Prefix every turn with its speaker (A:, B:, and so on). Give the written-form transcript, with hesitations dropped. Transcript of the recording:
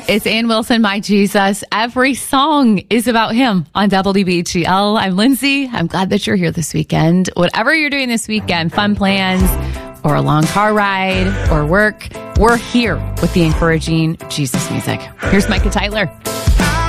A: It's Ann Wilson, My Jesus. Every song is about him on WBGL. I'm Lindsay. I'm glad that you're here this weekend. Whatever you're doing this weekend, fun plans or a long car ride or work, we're here with the encouraging Jesus music. Here's Micah Tyler.